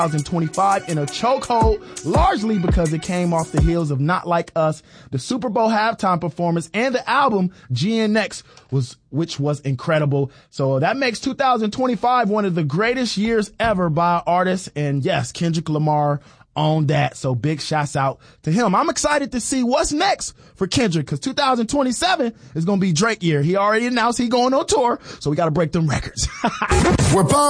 2025 in a chokehold, largely because it came off the heels of Not Like Us, the Super Bowl halftime performance, and the album GNX, which was incredible. So that makes 2025 one of the greatest years ever by artists. And yes, Kendrick Lamar on that. So big shouts out to him. I'm excited to see what's next for Kendrick, because 2027 is going to be Drake year. He already announced he going on tour, so we got to break them records. We're